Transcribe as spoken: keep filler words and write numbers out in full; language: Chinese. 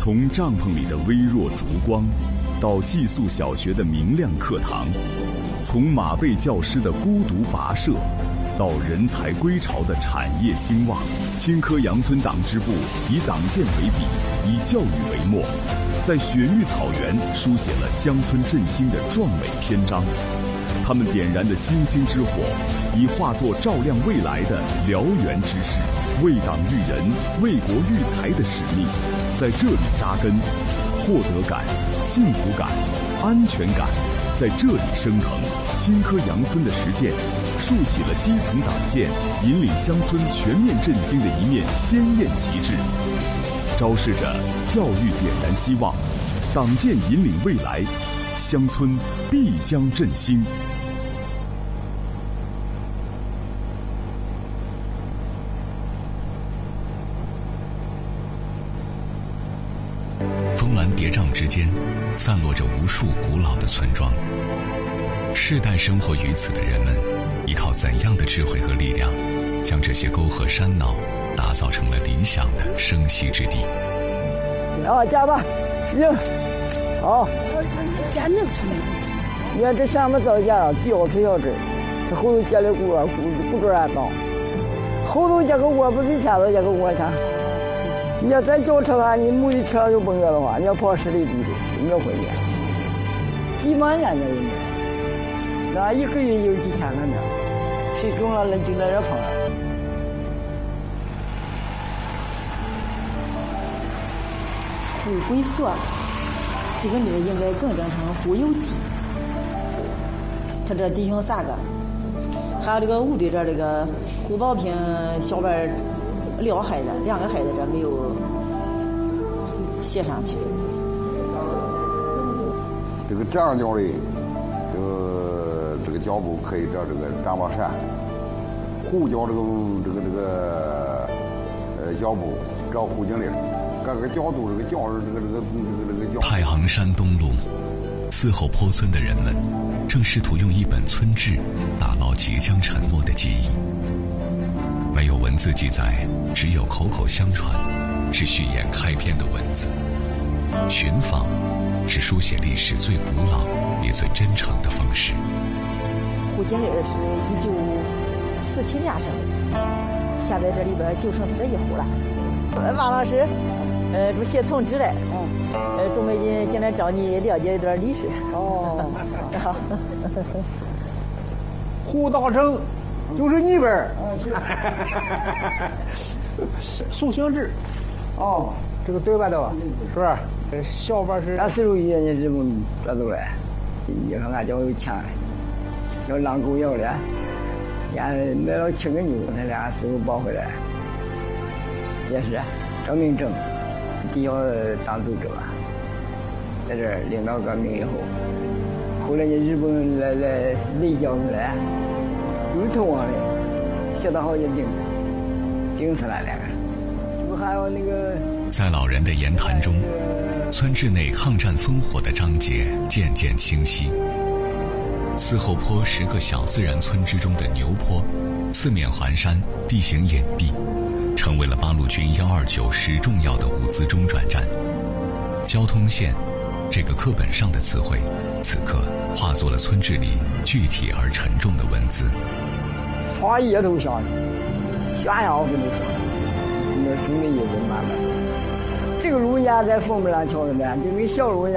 从帐篷里的微弱烛光，到寄宿小学的明亮课堂，从马背教师的孤独跋涉，到人才归巢的产业兴旺，青稞阳村党支部以党建为笔，以教育为墨，在雪域草原书写了乡村振兴的壮美篇章。他们点燃的星星之火，已化作照亮未来的燎原之势。为党育人、为国育才的使命，在这里扎根，获得感、幸福感、安全感在这里升腾。青稞阳村的实践，竖起了基层党建引领乡村全面振兴的一面鲜艳旗帜，昭示着教育点燃希望，党建引领未来，乡村必将振兴。 峰峦叠嶂之间，散落着无数古老的村庄。世代生活于此的人们，依靠怎样的智慧和力量，将这些沟壑山坳打造成了理想的生息之地？ 好，加吧，行，好。加那村，你看这上面造价吊出小针，这后头接的锅不不准俺倒，后头这个锅不比前头这个锅强。你要咱轿车啊，你木的车就崩了的话，你要跑十里地的，你要回去，几万年的人，那一个月有几千个呢？谁种了，人就在这碰了。 回归所，这个名应该更正成胡有基。他这弟兄三个，还有这个吴队这这个胡宝平小班撂孩子，两个孩子这没有写上去。 这个这样教的，这个这个脚步可以找这个张宝山，胡教这个这个这个呃脚步找胡经理，各个角度这个教这个这个这个这个教。 太行山东路，四后坡村的人们正试图用一本村志打捞即将沉没的记忆。没有文字记载，只有口口相传，是序言开篇的文字。寻访是书写历史最古老也最真诚的方式。 胡经理是一九四七年生的，现在这里边就剩他这一户了。王老师，呃，不写村志嘞，嗯，呃，准备进进来找你了解一段历史。 哦， 好。 胡道成就是你本儿，苏行志， 哦， 这个对吧都，是不是？这小班是。 俺四周一年是不这都来，以后俺家有钱了，要狼狗咬了，俺买了七个牛，那俩师傅抱回来，也是张明正，第一当组织吧，在这儿领导革命以后，后来呢日本人来来围剿来。有逃亡的，写得好就顶，顶死了两个。这不还有那个？ 在老人的言谈中，村志内抗战烽火的章节渐渐清晰。四后坡十个小自然村之中的牛坡，四面环山，地形隐蔽，成为了八路军幺二九师重要的物资中转站。交通线，这个课本上的词汇，此刻化作了村志里具体而沉重的文字。 花叶头下，下下不能说，那兄弟也是慢慢。这个路沿在凤木兰桥那边，就跟小路一样。